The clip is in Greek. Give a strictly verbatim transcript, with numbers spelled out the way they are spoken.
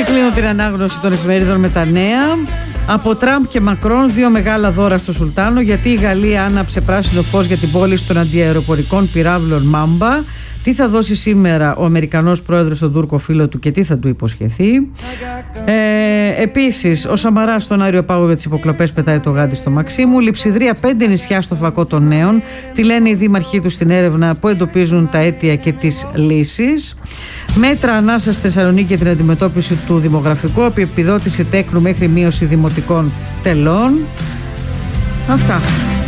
Και κλείνω την ανάγνωση των εφημερίδων με τα νέα. Από Τραμπ και Μακρόν, δύο μεγάλα δώρα στο Σουλτάνο, γιατί η Γαλλία άναψε πράσινο φως για την πώληση των αντιαεροπορικών πυράβλων Μάμπα. Τι θα δώσει σήμερα ο Αμερικανός πρόεδρος στον Τούρκο φίλο του και τι θα του υποσχεθεί. Ε, επίσης, ο Σαμαράς στον Άριο Πάγο για τις υποκλοπές πετάει το γάντι στο Μαξίμου. Λειψιδρία πέντε νησιά στο φακό των νέων. Τι λένε οι δήμαρχοί του στην έρευνα που εντοπίζουν τα αίτια και τις λύσεις. Μέτρα ανάσα στη Θεσσαλονίκη για την αντιμετώπιση του δημογραφικού, από επιδότηση τέκνου μέχρι μείωση δημοτικών τελών. Αυτά.